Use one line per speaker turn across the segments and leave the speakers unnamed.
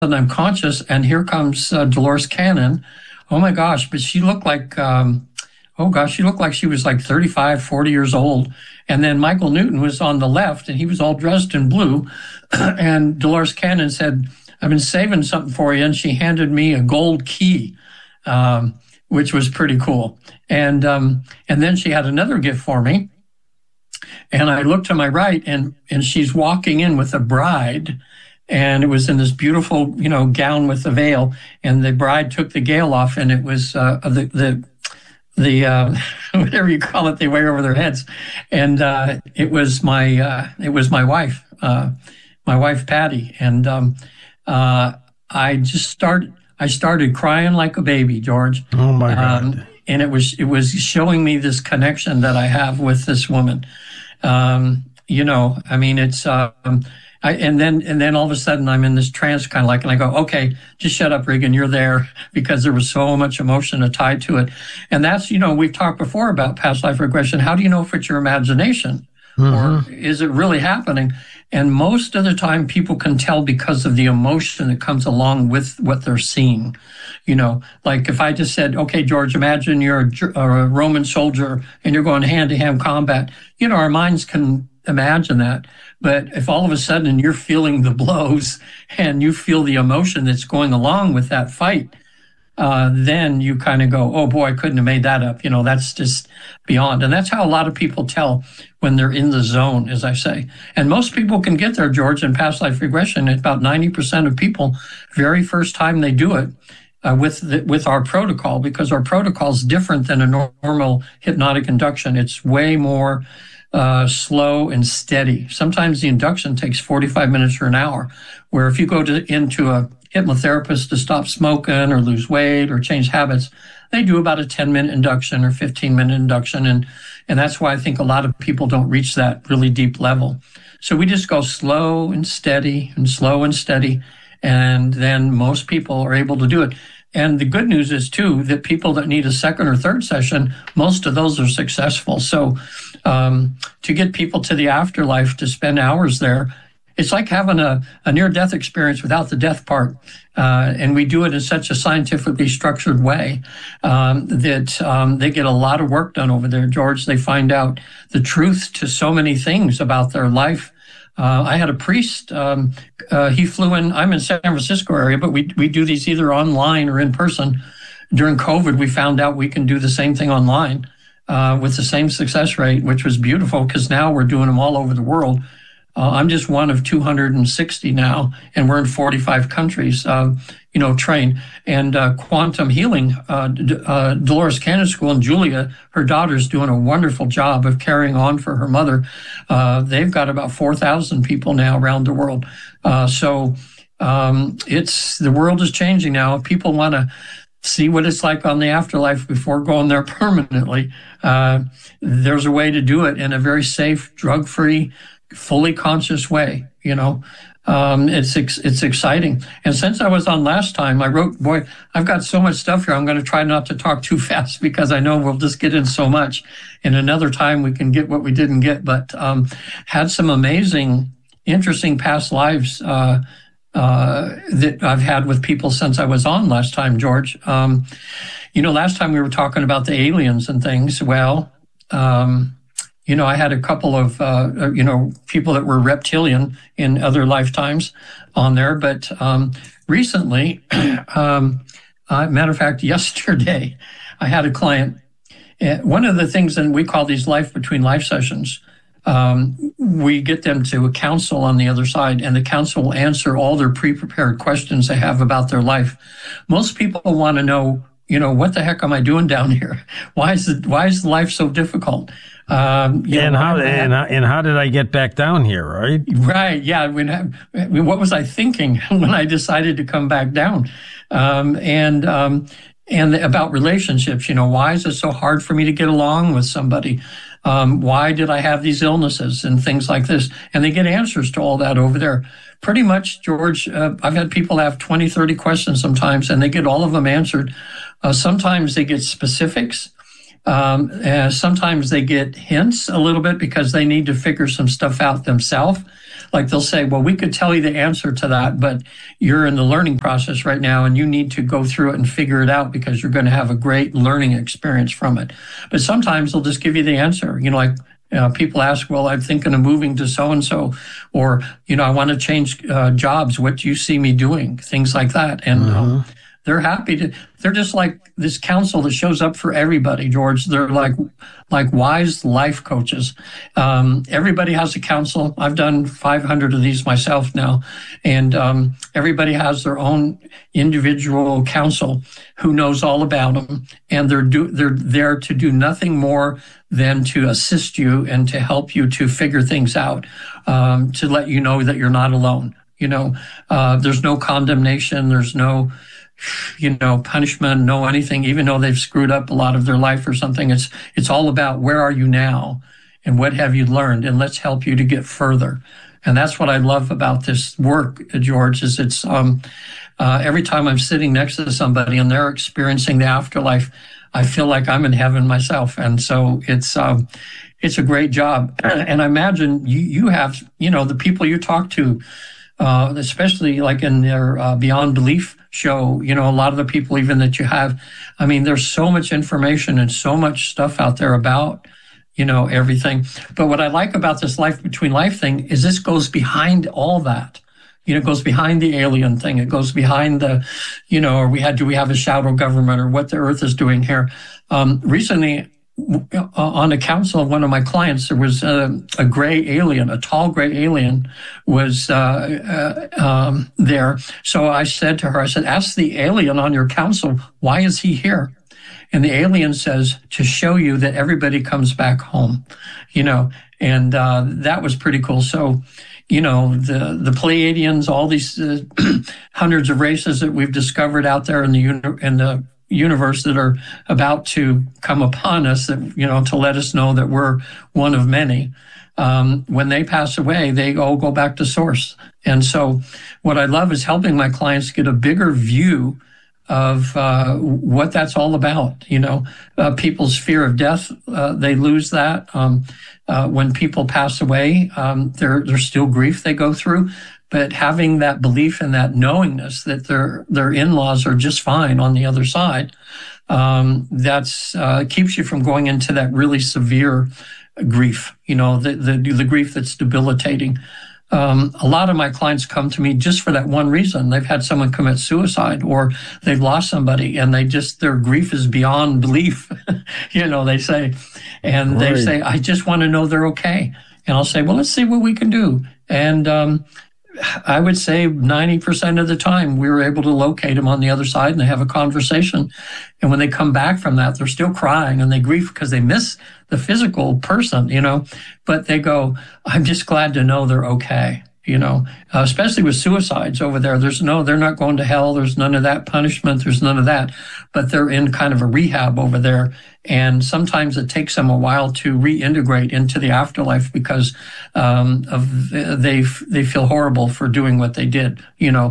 sudden I'm conscious, and here comes Dolores Cannon. Oh my gosh, but she looked like, she looked like she was like 35, 40 years old. And then Michael Newton was on the left, and he was all dressed in blue. And Dolores Cannon said, I've been saving something for you. And she handed me a gold key, which was pretty cool. And then she had another gift for me. And I looked to my right, and she's walking in with a bride. And it was in this beautiful, gown with the veil. And the bride took the veil off, and it was the whatever you call it, they wear over their heads. And it was my wife, Patty. And I started crying like a baby, George.
Oh my God.
And it was showing me this connection that I have with this woman. It's, and then all of a sudden I'm in this trance kind of like, and I go, okay, just shut up, Regan, you're there, because there was so much emotion tied to it. And that's, we've talked before about past life regression. How do you know if it's your imagination or is it really happening? And most of the time people can tell because of the emotion that comes along with what they're seeing. Like if I just said, okay, George, imagine you're a Roman soldier and you're going hand-to-hand combat, our minds can imagine that. But if all of a sudden you're feeling the blows and you feel the emotion that's going along with that fight, then you kind of go, oh boy, I couldn't have made that up. That's just beyond. And that's how a lot of people tell when they're in the zone, as I say. And most people can get there, George, in past life regression. It's about 90% of people, very first time they do it, with our protocol, because our protocol is different than a normal hypnotic induction. It's way more slow and steady. Sometimes the induction takes 45 minutes or an hour, where if you go into a hypnotherapist to stop smoking or lose weight or change habits, they do about a 10-minute induction or 15-minute induction. And that's why I think a lot of people don't reach that really deep level. So we just go slow and steady and slow and steady. And then most people are able to do it. And the good news is, too, that people that need a second or third session, most of those are successful. So to get people to the afterlife, to spend hours there, it's like having a near-death experience without the death part. And we do it in such a scientifically structured way that they get a lot of work done over there, George. They find out the truth to so many things about their life. I had a priest, he flew in. I'm in San Francisco area, but we do these either online or in person. During COVID, we found out we can do the same thing online with the same success rate, which was beautiful, because now we're doing them all over the world. I'm just one of 260 now, and we're in 45 countries, trained. And quantum healing, Dolores Cannon School, and Julia, her daughter's doing a wonderful job of carrying on for her mother. They've got about 4,000 people now around the world. The world is changing now. If people want to see what it's like on the afterlife before going there permanently, there's a way to do it in a very safe, drug-free, fully conscious way. It's exciting. And since I was on last time, I wrote, boy, I've got so much stuff here. I'm going to try not to talk too fast, because I know we'll just get in so much. And another time we can get what we didn't get, but had some amazing, interesting past lives that I've had with people since I was on last time, George. Last time we were talking about the aliens and things. Well, I had a couple of, people that were reptilian in other lifetimes on there. But recently, matter of fact, yesterday, I had a client. One of the things that we call these life between life sessions, we get them to a counsel on the other side, and the counsel will answer all their pre-prepared questions they have about their life. Most people want to know, what the heck am I doing down here? Why is life so difficult?
How did I get back down here? Right.
Right. Yeah. What was I thinking when I decided to come back down? And about relationships, why is it so hard for me to get along with somebody? Why did I have these illnesses and things like this? And they get answers to all that over there. Pretty much, George, I've had people have 20, 30 questions sometimes, and they get all of them answered. Sometimes they get specifics. Sometimes they get hints a little bit, because they need to figure some stuff out themselves. like they'll say, well, we could tell you the answer to that, but you're in the learning process right now and you need to go through it and figure it out because you're going to have a great learning experience from it. But sometimes they'll just give you the answer, like, people ask, well, I'm thinking of moving to so-and-so, or, I want to change jobs. What do you see me doing? Things like that. And they're happy to, they're just like this counsel that shows up for everybody, George. They're like wise life coaches. Everybody has a counsel. I've done 500 of these myself now. And everybody has their own individual counsel who knows all about them. And they're there to do nothing more than to assist you and to help you to figure things out, to let you know that you're not alone. There's no condemnation. There's no punishment, no anything, even though they've screwed up a lot of their life or something. It's all about where are you now and what have you learned, and let's help you to get further. And that's what I love about this work, George, is it's every time I'm sitting next to somebody and they're experiencing the afterlife, I feel like I'm in heaven myself. And so it's a great job. And I imagine you have, the people you talk to, especially like in their Beyond Belief show, a lot of the people even that you have, I mean, there's so much information and so much stuff out there about, everything. But what I like about this Life Between Life thing is this goes behind all that. It goes behind the alien thing. It goes behind the, or do we have a shadow government, or what the earth is doing here. Recently, on a council of one of my clients, there was a gray alien, a tall gray alien was there. So I said to her, ask the alien on your council, why is he here? And the alien says, to show you that everybody comes back home, and that was pretty cool. So, the Pleiadians, all these hundreds of races that we've discovered out there in the universe that are about to come upon us, that, to let us know that we're one of many. When they pass away, they all go back to source. And so what I love is helping my clients get a bigger view of what that's all about. People's fear of death, they lose that. When people pass away, there's still grief they go through. But having that belief and that knowingness that their in-laws are just fine on the other side, that's keeps you from going into that really severe grief. The grief that's debilitating. A lot of my clients come to me just for that one reason. They've had someone commit suicide, or they've lost somebody, and their grief is beyond belief. They say, and They say, I just want to know they're okay. And I'll say, well, let's see what we can do. And I would say 90% of the time we were able to locate them on the other side, and they have a conversation. And when they come back from that, they're still crying and they grieve because they miss the physical person, but they go, I'm just glad to know they're okay. Especially with suicides over there. They're not going to hell. There's none of that punishment. There's none of that, but they're in kind of a rehab over there. And sometimes it takes them a while to reintegrate into the afterlife because they feel horrible for doing what they did.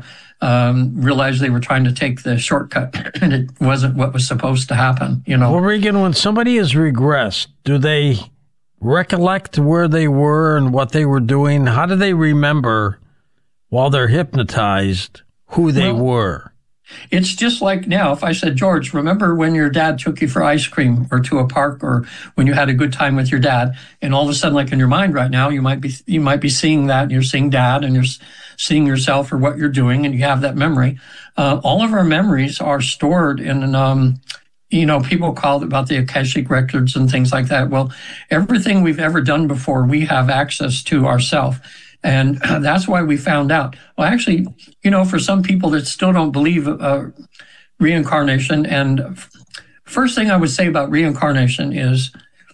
Realize they were trying to take the shortcut and it wasn't what was supposed to happen.
Well, Regan, when somebody has regressed, do they recollect where they were and what they were doing? How do they remember while they're hypnotized who they were?
It's just like now, if I said, George, remember when your dad took you for ice cream or to a park, or when you had a good time with your dad, and all of a sudden, like in your mind right now, you might be seeing that, and you're seeing dad, and you're seeing yourself or what you're doing, and you have that memory. All of our memories are stored in people call it about the Akashic records and things like that. Well, everything we've ever done before, we have access to ourselves. And that's why we found out. Well, actually, for some people that still don't believe reincarnation, and first thing I would say about reincarnation is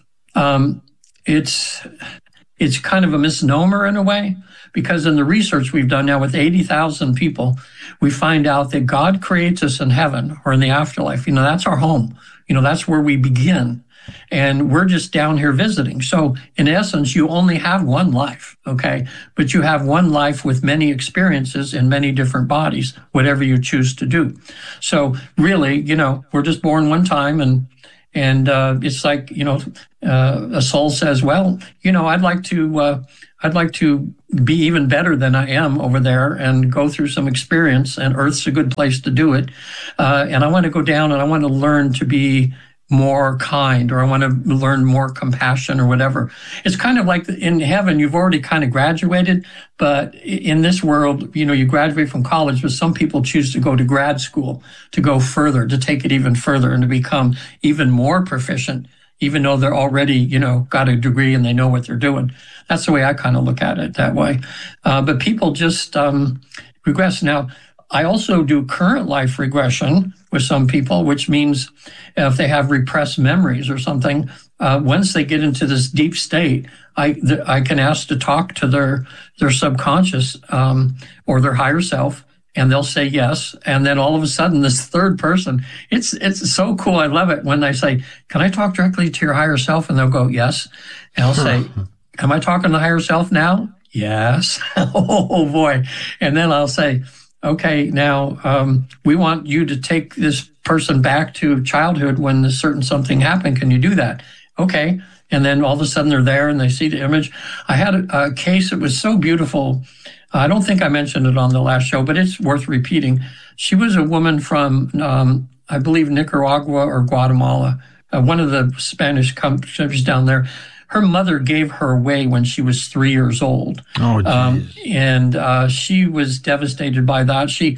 it's kind of a misnomer in a way, because in the research we've done now with 80,000 people, we find out that God creates us in heaven or in the afterlife. That's our home. That's where we begin. And we're just down here visiting. So in essence, you only have one life, okay? But you have one life with many experiences in many different bodies, whatever you choose to do. So really, we're just born one time, and it's like, a soul says, well, I'd I'd like to be even better than I am over there and go through some experience, and Earth's a good place to do it. And I want to go down and I want to learn to be more kind, or I want to learn more compassion or whatever. It's kind of like in heaven, you've already kind of graduated, but in this world, you graduate from college, but some people choose to go to grad school, to go further, to take it even further and to become even more proficient, even though they're already, got a degree and they know what they're doing. That's the way I kind of look at it that way. But people just regress. Now, I also do current life regression with some people, which means if they have repressed memories or something, once they get into this deep state, I can ask to talk to their subconscious or their higher self, and they'll say yes. And then all of a sudden, this third person, it's so cool. I love it when they say, "Can I talk directly to your higher self?" And they'll go, "Yes." And I'll say, "Am I talking to the higher self now?" "Yes." Oh boy. And then I'll say, "Okay, now we want you to take this person back to childhood when a certain something happened. Can you do that?" "Okay." And then all of a sudden they're there and they see the image. I had a case that was so beautiful. I don't think I mentioned it on the last show, but it's worth repeating. She was a woman from, I believe, Nicaragua or Guatemala, one of the Spanish countries down there. Her mother gave her away when she was 3 years old.
Oh, geez.
And she was devastated by that. She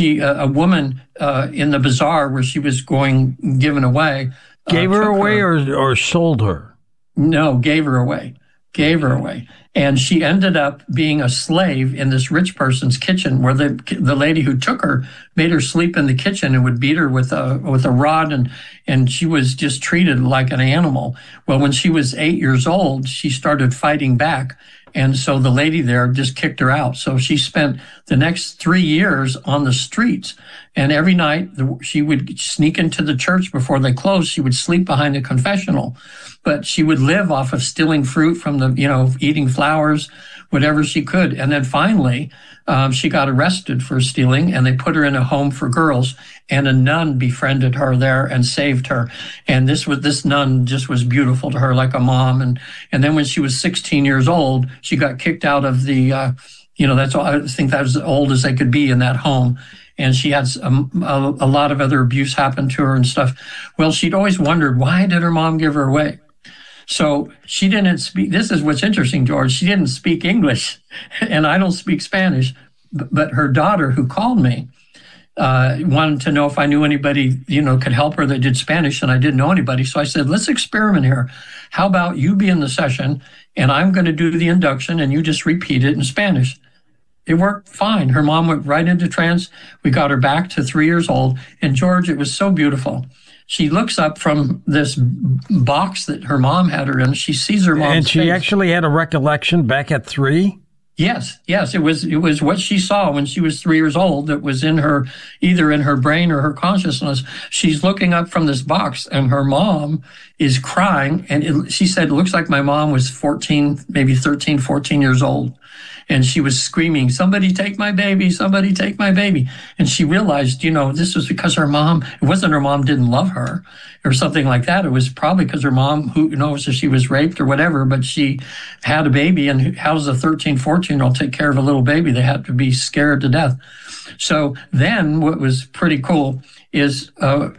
a woman in the bazaar where she was given away.
Gave her away or sold her?
No, gave her away. Gave her away. And she ended up being a slave in this rich person's kitchen, where the lady who took her made her sleep in the kitchen and would beat her with a rod, and she was just treated like an animal. Well, when she was 8 years old, she started fighting back. And so the lady there just kicked her out. So she spent the next 3 years on the streets. And every night she would sneak into the church before they closed. She would sleep behind a confessional, but she would live off of stealing fruit from eating flowers, whatever she could. And then finally, she got arrested for stealing, and they put her in a home for girls, and a nun befriended her there and saved her. And this nun just was beautiful to her, like a mom. And then when she was 16 years old, she got kicked out of the, that's all, I think that was as old as they could be in that home. And she had a lot of other abuse happen to her and stuff. Well, she'd always wondered, why did her mom give her away? So she didn't speak. This is what's interesting, George. She didn't speak English, and I don't speak Spanish. But her daughter, who called me, wanted to know if I knew anybody, could help her that did Spanish, and I didn't know anybody. So I said, let's experiment here. How about you be in the session, and I'm going to do the induction, and you just repeat it in Spanish. It worked fine. Her mom went right into trance. We got her back to 3 years old. And George, it was so beautiful. She looks up from this box that her mom had her in. She sees her mom's
And she
face.
actually had a recollection back at 3?
Yes. It was what she saw when she was 3 years old that was in her, either in her brain or her consciousness. She's looking up from this box, and her mom is crying. And she said, it looks like my mom was 14, maybe 13, 14 years old. And she was screaming, "Somebody take my baby, somebody take my baby." And she realized, this was because her mom, it wasn't her mom didn't love her or something like that. It was probably because her mom, who knows if she was raped or whatever, but she had a baby. And how does a 13, 14-year-old take care of a little baby? They had to be scared to death. So then what was pretty cool is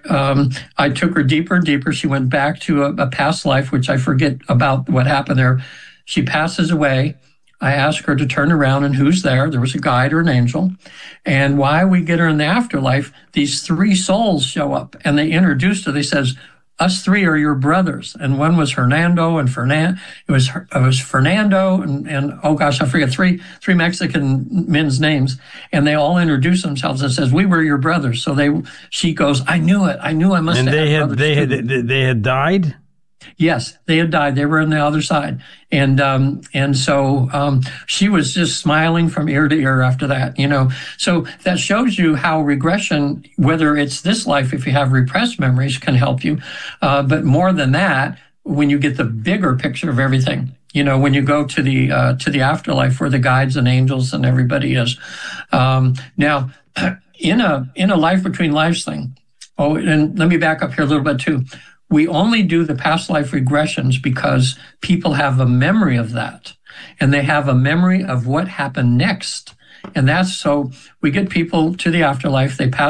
I took her deeper and deeper. She went back to a past life, which I forget about what happened there. She passes away. I asked her to turn around, and who's there? There was a guide or an angel. And while we get her in the afterlife, these 3 souls show up, and they introduced her. They says, "Us 3 are your brothers." And one was Hernando and Fernando. It was Fernando and oh gosh, I forget, three Mexican men's names. And they all introduced themselves and says, "We were your brothers." So she goes, "I knew it. I knew I must have had brothers."
They had died?
Yes, they had died. They were on the other side. And so she was just smiling from ear to ear after that, So that shows you how regression, whether it's this life, if you have repressed memories, can help you. But more than that, when you get the bigger picture of everything, when you go to the afterlife where the guides and angels and everybody is. Now, in a life between lives thing, and let me back up here a little bit too. We only do the past life regressions because people have a memory of that. and they have a memory of what happened next. And that's so we get people to the afterlife, they pass